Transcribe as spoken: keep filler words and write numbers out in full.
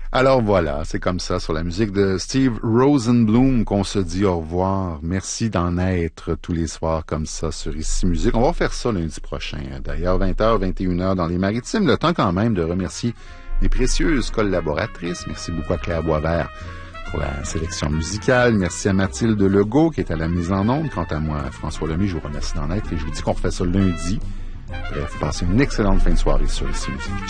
Alors voilà, c'est comme ça, sur la musique de Steve Rosenbloom qu'on se dit au revoir. Merci d'en être tous les soirs comme ça sur Ici Musique. On va faire ça lundi prochain. D'ailleurs, vingt heures, vingt et une heures dans les Maritimes. Le temps quand même de remercier mes précieuses collaboratrices. Merci beaucoup à Claire Boisvert pour la sélection musicale. Merci à Mathilde Legault qui est à la mise en onde. Quant à moi, François Lemay, je vous remercie d'en être et je vous dis qu'on refait ça lundi. Bref, passez une excellente fin de soirée sur Ici Musique.